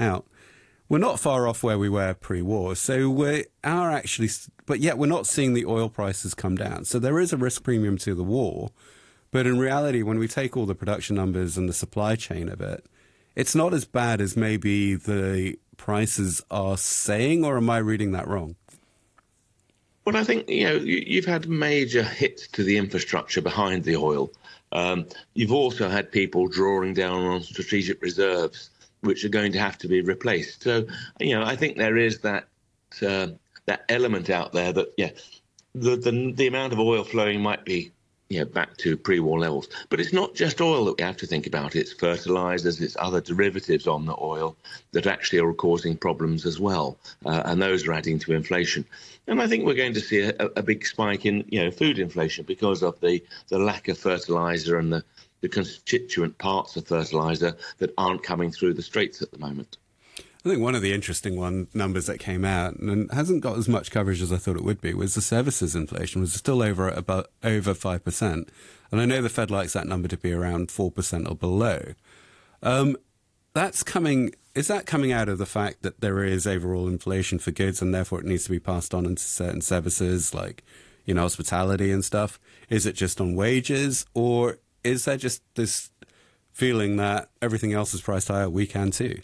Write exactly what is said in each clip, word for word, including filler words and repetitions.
out. We're not far off where we were pre-war. So we are actually, but yet we're not seeing the oil prices come down. So there is a risk premium to the war. But in reality, when we take all the production numbers and the supply chain of it, it's not as bad as maybe the prices are saying, or am I reading that wrong? Well, I think, you know, you've had major hits to the infrastructure behind the oil. Um, you've also had people drawing down on strategic reserves, which are going to have to be replaced. So, you know, I think there is that uh, that element out there that, yeah, the, the the amount of oil flowing might be, you know, back to pre-war levels. But it's not just oil that we have to think about. It's fertilizers, it's other derivatives on the oil that actually are causing problems as well. Uh, and those are adding to inflation. And I think we're going to see a, a big spike in, you know, food inflation because of the, the lack of fertilizer and the, the constituent parts of fertilizer that aren't coming through the straits at the moment. I think one of the interesting one numbers that came out and hasn't got as much coverage as I thought it would be was the services inflation was still over at about over five percent. And I know the Fed likes that number to be around four percent or below. Um, that's coming, is that coming out of the fact that there is overall inflation for goods and therefore it needs to be passed on into certain services like, you know, hospitality and stuff? Is it just on wages, or is there just this feeling that everything else is priced higher, we can too?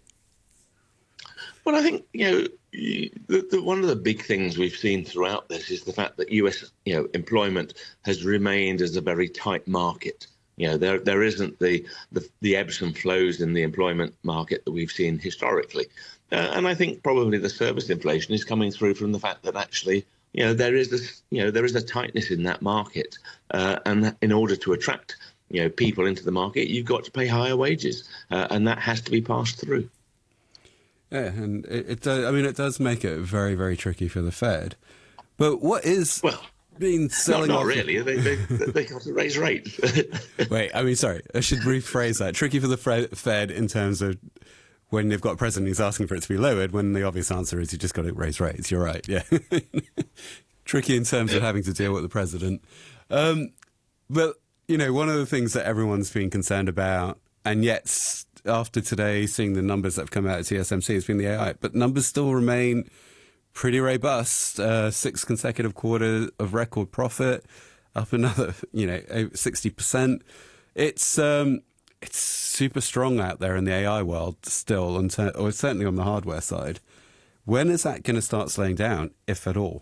Well, I think, you know, the, the, one of the big things we've seen throughout this is the fact that U S, you know, employment has remained as a very tight market. You know, there there isn't the, the, the ebbs and flows in the employment market that we've seen historically. Uh, and I think probably the service inflation is coming through from the fact that actually, you know, there is this, you know, there is a tightness in that market. Uh, and in order to attract, you know, people into the market, you've got to pay higher wages. Uh, and that has to be passed through. Yeah, and it, it does, I mean, it does make it very, very tricky for the Fed. But what is well, being selling not, not off? really. They, they, they got to raise rates. Wait, I mean, sorry, I should rephrase that. Tricky for the Fed in terms of when they've got a president who's asking for it to be lowered, when the obvious answer is you just got to raise rates. You're right, yeah. Tricky in terms of having to deal with the president. Um, but, you know, one of the things that everyone's been concerned about, and yet after today, seeing the numbers that have come out at T S M C, has been the A I. But numbers still remain pretty robust. Uh, six consecutive quarters of record profit, up another, you know, sixty percent. It's um, it's super strong out there in the A I world still, and ter- or certainly on the hardware side. When is that going to start slowing down, if at all?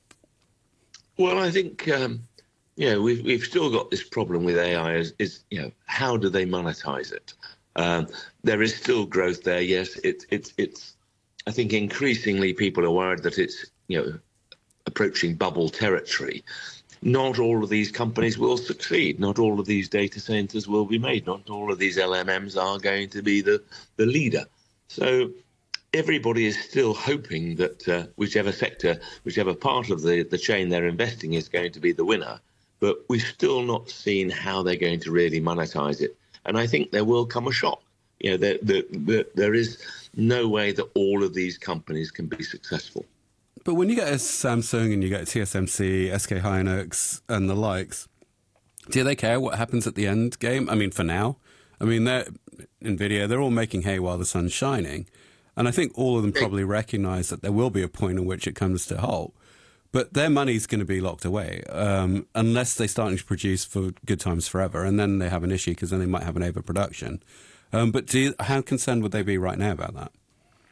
Well, I think, um, you know, we've, we've still got this problem with A I is, is, you know, how do they monetize it? Um, there is still growth there. Yes, it's it's it's. I think increasingly people are worried that it's, you know, approaching bubble territory. Not all of these companies will succeed. Not all of these data centers will be made. Not all of these L M Ms are going to be the the leader. So everybody is still hoping that uh, whichever sector, whichever part of the the chain they're investing is going to be the winner. But we've still not seen how they're going to really monetize it. And I think there will come a shock. You know, there, there, there, there is no way that all of these companies can be successful. But when you get a Samsung and you get a T S M C, S K Hynix and the likes, do they care what happens at the end game? I mean, for now. I mean, they're, NVIDIA, they're all making hay while the sun's shining. And I think all of them probably recognize that there will be a point in which it comes to halt. But their money's going to be locked away um, unless they're starting to produce for good times forever, and then they have an issue because then they might have an overproduction. Um, but do you, how concerned would they be right now about that?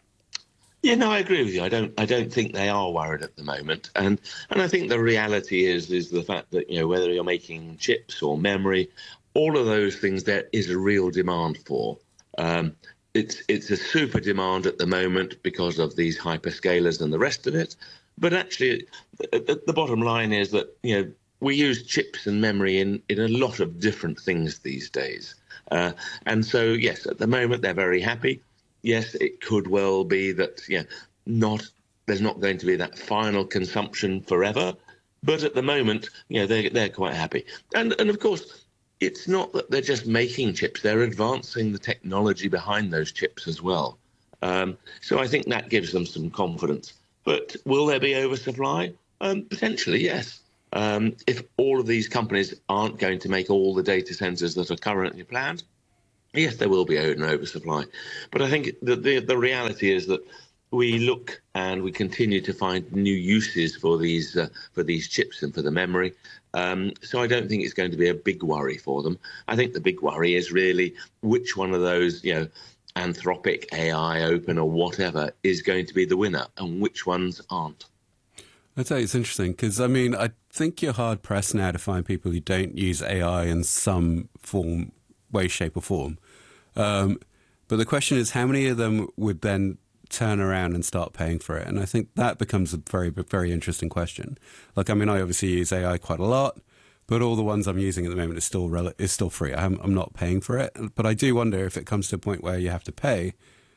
Yeah, no, I agree with you. I don't. I don't think they are worried at the moment, and and I think the reality is is the fact that, you know, whether you're making chips or memory, all of those things there is a real demand for. Um, it's it's a super demand at the moment because of these hyperscalers and the rest of it. But actually, the, the bottom line is that, you know, we use chips and memory in, in a lot of different things these days. Uh, and so, yes, at the moment, they're very happy. Yes, it could well be that, you know, not there's not going to be that final consumption forever. But at the moment, you know, they're, they're quite happy. And, and of course, it's not that they're just making chips. They're advancing the technology behind those chips as well. Um, so I think that gives them some confidence. But will there be oversupply? Um, potentially, yes. Um, if all of these companies aren't going to make all the data centers that are currently planned, Yes, there will be an oversupply, but I think the, the the reality is that we look and we continue to find new uses for these uh, for these chips and for the memory. Um, so I don't think it's going to be a big worry for them. I think the big worry is really which one of those, you know, Anthropic, A I, Open, or whatever is going to be the winner, and which ones aren't. I tell you, it's interesting because I mean, I think you're hard pressed now to find people who don't use A I in some form, way, shape, or form. Um, but the question is, how many of them would then turn around and start paying for it? And I think that becomes a very, very interesting question. Like, I mean, I obviously use A I quite a lot, but all the ones I'm using at the moment is still rel- is still free. I'm, I'm not paying for it. But I do wonder if it comes to a point where you have to pay,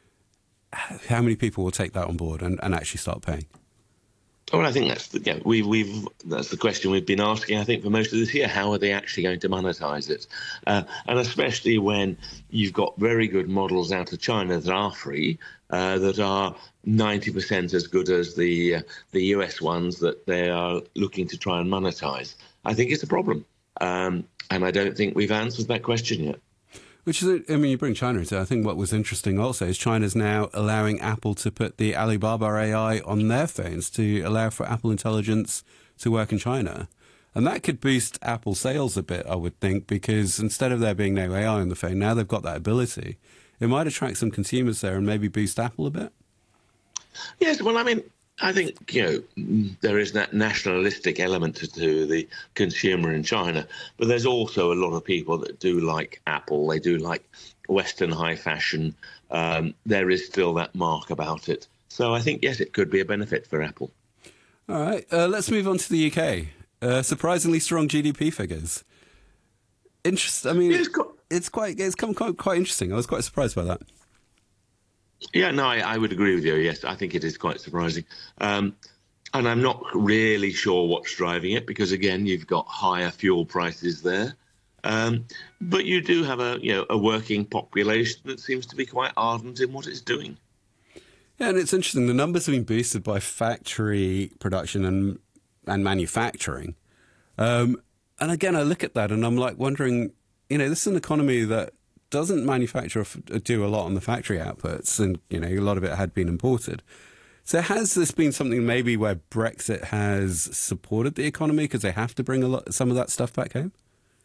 how many people will take that on board and, and actually start paying? Well, I think that's the yeah, we, we've that's the question we've been asking. I think for most of this year, how are they actually going to monetize it? Uh, and especially when you've got very good models out of China that are free, uh, that are ninety percent as good as the uh, the U S ones that they are looking to try and monetize. I think it's a problem, um, and I don't think we've answered that question yet. Which is, I mean, you bring China into it. I think what was interesting also is China's now allowing Apple to put the Alibaba A I on their phones to allow for Apple Intelligence to work in China. And that could boost Apple sales a bit, I would think, because instead of there being no A I on the phone, now they've got that ability. It might attract some consumers there and maybe boost Apple a bit. Yes, well, I mean, I think, you know, there is that nationalistic element to, to the consumer in China, but there's also a lot of people that do like Apple. They do like Western high fashion. Um, there is still that mark about it. So I think, yes, it could be a benefit for Apple. All right, uh, let's move on to the U K. Uh, surprisingly strong G D P figures. Interest. I mean, It's got, it's quite. It's come quite, quite interesting. I was quite surprised by that. Yeah, no, I, I would agree with you. Yes, I think it is quite surprising. Um, and I'm not really sure what's driving it because, again, you've got higher fuel prices there. Um, but you do have a, you know, a working population that seems to be quite ardent in what it's doing. Yeah, and it's interesting. The numbers have been boosted by factory production and and manufacturing. Um, and again, I look at that and I'm like wondering, you know, this is an economy that doesn't manufacture or do a lot on the factory outputs, and you know a lot of it had been imported. So has this been something maybe where Brexit has supported the economy because they have to bring a lot some of that stuff back home?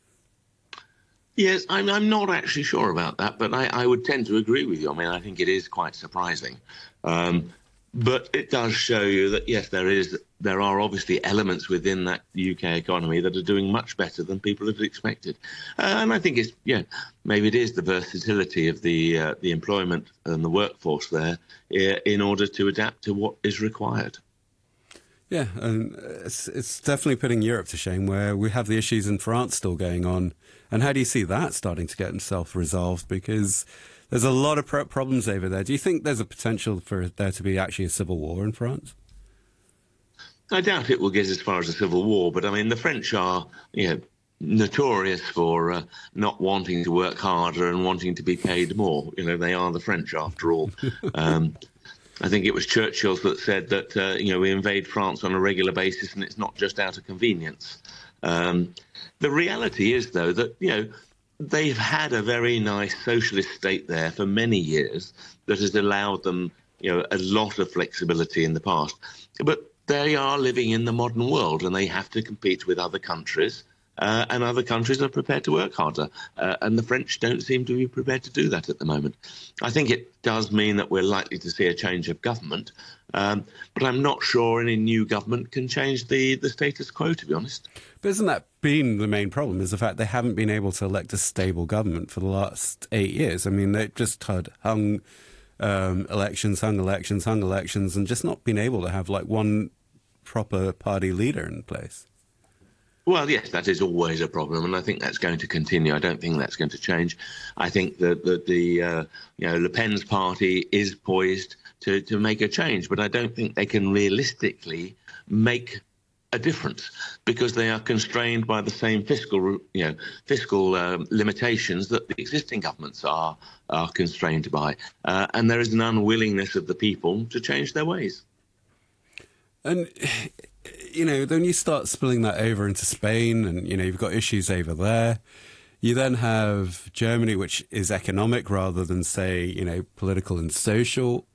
Yes, I'm, I'm not actually sure about that, but I, I would tend to agree with you. I mean, I think it is quite surprising. Um, but it does show you that, yes, there is there are obviously elements within that U K economy that are doing much better than people have expected. Uh, and I think it's, yeah, maybe it is the versatility of the uh, the employment and the workforce there in order to adapt to what is required. Yeah, and it's, it's definitely putting Europe to shame where we have the issues in France still going on. And how do you see that starting to get itself resolved? Because there's a lot of problems over there. Do you think there's a potential for there to be actually a civil war in France? I doubt it will get as far as a civil war, but I mean, the French are, you know, notorious for uh, not wanting to work harder and wanting to be paid more. You know, they are the French after all. Um, I think it was Churchill that said that, uh, you know, we invade France on a regular basis and it's not just out of convenience. Um, the reality is, though, that, you know, they've had a very nice socialist state there for many years that has allowed them, you know, a lot of flexibility in the past. But they are living in the modern world and they have to compete with other countries. Uh, and other countries are prepared to work harder. Uh, and the French don't seem to be prepared to do that at the moment. I think it does mean that we're likely to see a change of government. Um, but I'm not sure any new government can change the, the status quo, to be honest. But isn't that been the main problem, is the fact they haven't been able to elect a stable government for the last eight years? I mean, they've just had hung um, elections, hung elections, hung elections, and just not been able to have like one proper party leader in place. Well, yes, that is always a problem, and I think that's going to continue. I don't think that's going to change. I think that, that the uh, you know Le Pen's party is poised to, to make a change, but I don't think they can realistically make a difference because they are constrained by the same fiscal you know fiscal um, limitations that the existing governments are are constrained by, uh, and there is an unwillingness of the people to change their ways. And you know, then you start spilling that over into Spain and, you know, you've got issues over there. You then have Germany, which is economic rather than, say, you know, political and social.